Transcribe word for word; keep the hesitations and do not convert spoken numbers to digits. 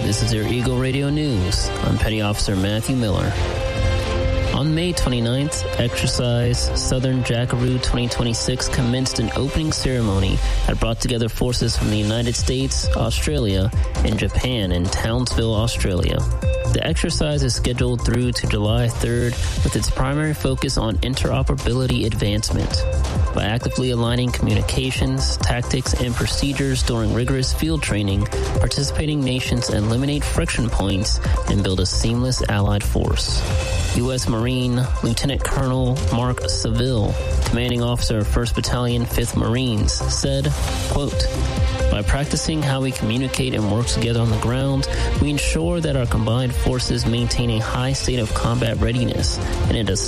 This is your Eagle Radio News. I'm Petty Officer Matthew Miller. On May twenty-ninth, Exercise Southern Jackaroo twenty twenty-six commenced an opening ceremony that brought together forces from the United States, Australia, and Japan in Townsville, Australia. The exercise is scheduled through to July third with its primary focus on interoperability advancement. By actively aligning communications, tactics, and procedures during rigorous field training, participating nations eliminate friction points and build a seamless allied force. U S Marine Lieutenant Colonel Mark Seville, commanding officer of first Battalion, fifth Marines, said, quote, "By practicing how we communicate and work together on the ground, we ensure that our combined forces maintain a high state of combat readiness and it is